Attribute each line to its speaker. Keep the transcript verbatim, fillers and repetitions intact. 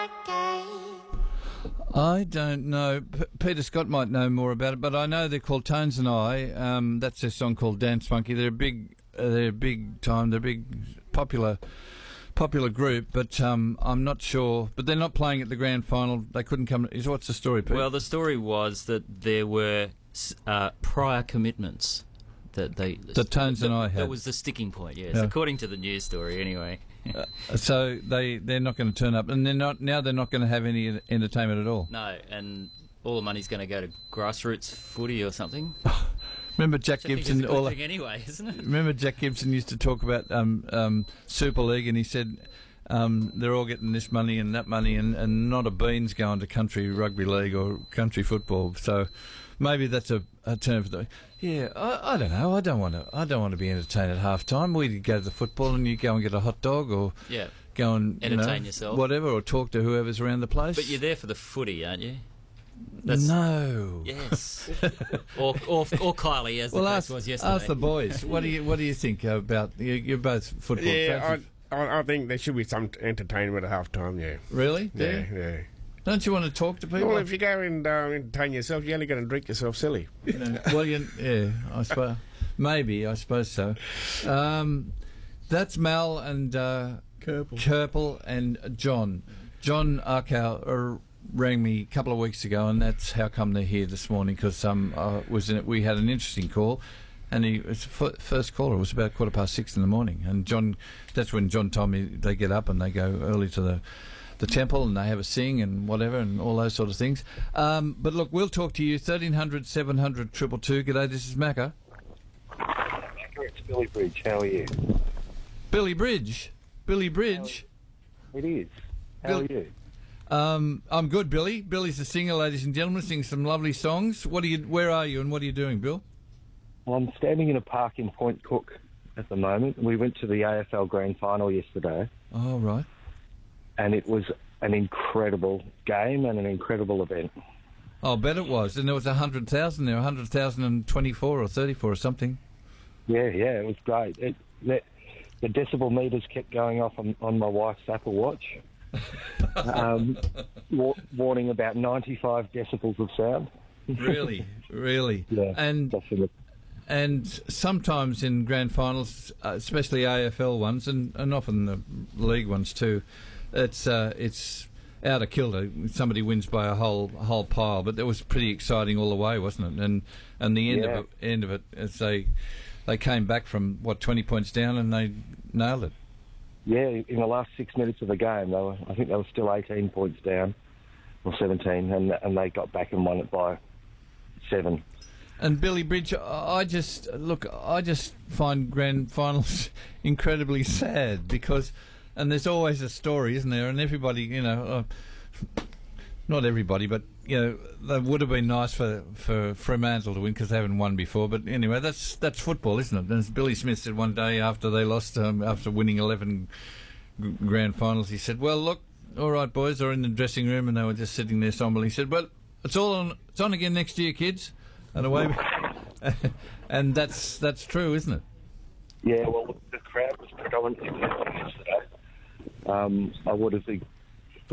Speaker 1: I don't know. P- Peter Scott might know more about it, but I know they're called Tones and I. Um, that's their song called Dance Monkey. They're a big, uh, they're a big time. They're a big, popular, popular group. But um, I'm not sure. But they're not playing at the grand final. They couldn't come. Is what's the story, Pete?
Speaker 2: Well, the story was that there were uh, prior commitments that they.
Speaker 1: The Tones and I had.
Speaker 2: That was the sticking point. Yes,
Speaker 1: Yeah.
Speaker 2: according to the news story, anyway.
Speaker 1: Uh, so they they're not going to turn up, and they're not now. They're not going to have any entertainment at all.
Speaker 2: No, and all the money's going to go to grassroots footy or something.
Speaker 1: Remember Jack
Speaker 2: Which I think
Speaker 1: Gibson?
Speaker 2: is a good
Speaker 1: all
Speaker 2: thing anyway, isn't it?
Speaker 1: Remember Jack Gibson used to talk about um, um, Super League, and he said um, they're all getting this money and that money, and, and not a bean's going to country rugby league or country football. So maybe that's a, a term for the. Yeah, I, I don't know. I don't want to. I don't want to be entertained at half time. We go to the football and you go and get a hot dog or
Speaker 2: Yeah.
Speaker 1: go and you
Speaker 2: Entertain
Speaker 1: know,
Speaker 2: yourself.
Speaker 1: whatever, or talk to whoever's around the place.
Speaker 2: But you're there for the footy, aren't you?
Speaker 1: No.
Speaker 2: Yes. or, or or Kylie, as
Speaker 1: Well,
Speaker 2: the case
Speaker 1: ask,
Speaker 2: was yesterday.
Speaker 1: ask the boys. What do you What do you think about? You, you're both football
Speaker 3: Yeah,
Speaker 1: fans.
Speaker 3: I, I, I think there should be some entertainment at half time, yeah.
Speaker 1: Really? Do
Speaker 3: Yeah,
Speaker 1: you?
Speaker 3: yeah.
Speaker 1: Don't you want to talk to people?
Speaker 3: Well, if you go and uh, entertain yourself, you're only going to drink yourself silly.
Speaker 1: You know, well, you, yeah, I suppose. Maybe, I suppose so. Um, that's Mal and uh,
Speaker 3: Kerpel.
Speaker 1: Kerpel and John. John Arkow uh, rang me a couple of weeks ago, and that's how come they're here this morning, because um, I was in it. We had an interesting call, and he was the f- first caller. It was about quarter past six in the morning, and John. That's when John told me they get up and they go early to the. the temple, and they have a sing and whatever and all those sort of things. Um, but look, we'll talk to you. thirteen hundred, seven hundred, two two two. G'day, this is Macca.
Speaker 4: Macca, it's Billy Bridge. How are you?
Speaker 1: Billy Bridge. Billy Bridge.
Speaker 4: It is. How
Speaker 1: Bill-
Speaker 4: are you?
Speaker 1: Um, I'm good, Billy. Billy's a singer, ladies and gentlemen, sings some lovely songs. What are you? Where are you and what are you doing, Bill?
Speaker 4: Well, I'm standing in a park in Point Cook at the moment. We went to the A F L Grand Final yesterday,
Speaker 1: Oh, right.
Speaker 4: and it was an incredible game and an incredible event.
Speaker 1: Oh, I bet it was. And there was one hundred thousand there, one hundred thousand twenty-four or thirty-four or something.
Speaker 4: Yeah, yeah, it was great. It, the, the decibel meters kept going off on, on my wife's Apple Watch, um, wa- warning about ninety-five decibels of sound.
Speaker 1: Really? Really?
Speaker 4: Yeah,
Speaker 1: And
Speaker 4: definitely.
Speaker 1: And sometimes in grand finals, uh, especially A F L ones, and, and often the league ones too, it's uh, it's out of kilter. Somebody wins by a whole a whole pile, but that was pretty exciting all the way, wasn't it? And and the end
Speaker 4: Yeah.
Speaker 1: of it, end of it, as they they came back from what twenty points down and they nailed it.
Speaker 4: Yeah, in the last six minutes of the game, they were, I think they were still eighteen points down, or seventeen, and and they got back and won it by seven.
Speaker 1: And Billy Bridge, I just look. I just find grand finals incredibly sad because, and there's always a story, isn't there? And everybody, you know, uh, not everybody, but you know, that would have been nice for for Fremantle to win because they haven't won before. But anyway, that's that's football, isn't it? And as Billy Smith said one day after they lost, um, after winning eleven g- grand finals, he said, "Well, look, all right, boys, they're in the dressing room and they were just sitting there somberly." He said, "Well, it's all on. It's on again next year, kids." And away, we- and that's that's true, isn't it?
Speaker 4: Yeah, well, the crowd was predominantly Melbourne yesterday. Um, I would have